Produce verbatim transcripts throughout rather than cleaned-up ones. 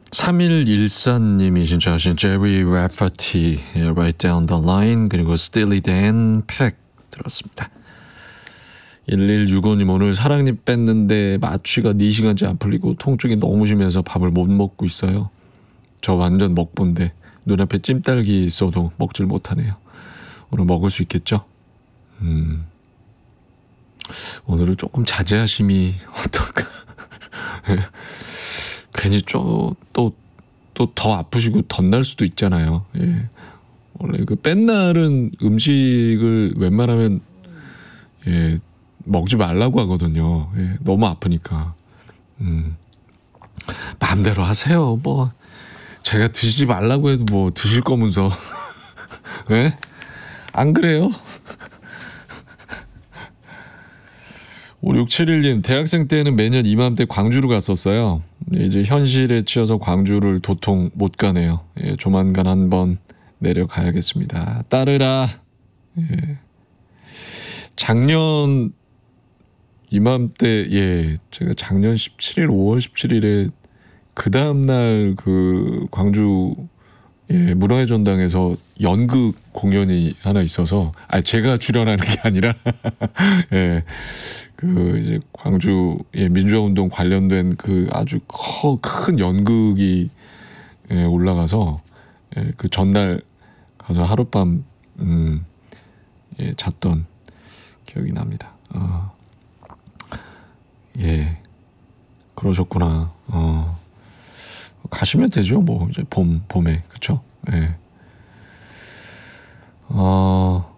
삼일일사님이 신청하신 제리 래퍼티 Right Down the Line 그리고 Steely Dan Pack 들었습니다. 일일육오님 오늘 사랑니 뺐는데 마취가 네 시간째 안 풀리고 통증이 너무 심해서 밥을 못 먹고 있어요. 저 완전 먹본데 눈앞에 찜닭이 있어도 먹질 못하네요. 오늘 먹을 수 있겠죠? 음, 오늘은 조금 자제하심이 어떨까? 괜히 또또 또 더 아프시고 덧날 수도 있잖아요. 예. 원래 그 뺀 날은 음식을 웬만하면 예, 먹지 말라고 하거든요. 예, 너무 아프니까. 음, 마음대로 하세요. 뭐 제가 드시지 말라고 해도 뭐 드실 거면서. 예? 안 그래요? 오육칠일님 대학생 때는 매년 이맘때 광주를 갔었어요. 이제 현실에 치여서 광주를 도통 못 가네요. 예, 조만간 한번 내려가야겠습니다. 따르라. 예. 작년 이맘때 예 제가 작년 십칠일 오월 십칠일에 그 다음날 그 광주 예, 문화의 전당에서 연극 공연이 하나 있어서 아 제가 출연하는 게 아니라 예, 그 이제 광주 예, 민주화 운동 관련된 그 아주 커, 큰 연극이 예, 올라가서 예, 그 전날 가서 하룻밤 음, 예, 잤던 기억이 납니다. 어. 예, 그러셨구나. 어. 가시면 되죠. 뭐 이제 봄 봄에 그렇죠. 예. 어.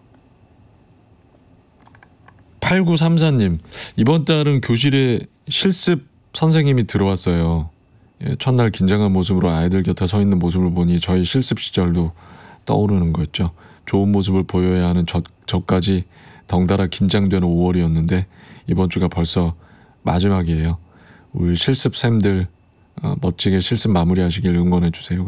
팔구삼사님 이번 달은 교실에 실습 선생님이 들어왔어요. 예, 첫날 긴장한 모습으로 아이들 곁에 서 있는 모습을 보니 저희 실습 시절도 떠오르는 거였죠. 좋은 모습을 보여야 하는 저, 저까지 덩달아 긴장되는 오월이었는데 이번 주가 벌써 마지막이에요. 우리 실습생들 어, 멋지게 실습 마무리하시길 응원해 주세요.